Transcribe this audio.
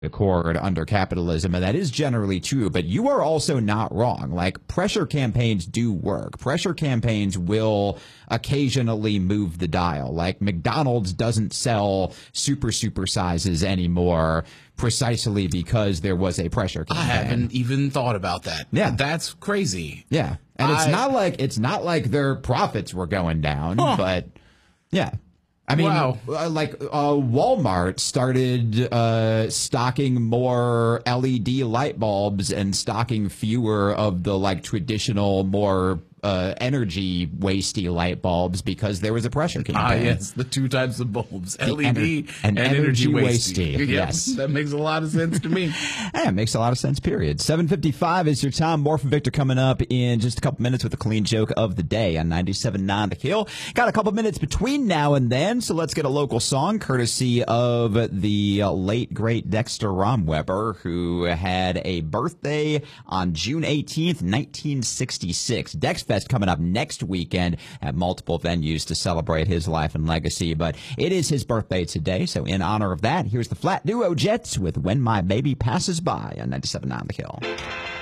accord under capitalism, and that is generally true, but you are also not wrong. Like, pressure campaigns do work. Pressure campaigns will occasionally move the dial. Like, McDonald's doesn't sell super sizes anymore precisely because there was a pressure campaign. I haven't even thought about that. Yeah. That's crazy. Yeah. And it's not like their profits were going down, but yeah. I mean, wow. Walmart started stocking more LED light bulbs and stocking fewer of the traditional, more energy wasty light bulbs because there was a pressure campaign. Yes, the two types of bulbs, LED and energy wasty. Yep, yes. That makes a lot of sense to me. Yeah, it makes a lot of sense, period. 7:55 is your time. More from Victor coming up in just a couple minutes with a clean joke of the day on 97.9 The Kill. Got a couple minutes between now and then, so let's get a local song courtesy of the late, great Dexter Romweber, who had a birthday on June 18th, 1966. Dex Fest coming up next weekend at multiple venues to celebrate his life and legacy, but it is his birthday today, so in honor of that, here's the Flat Duo Jets with When My Baby Passes By on 97.9 The Kill.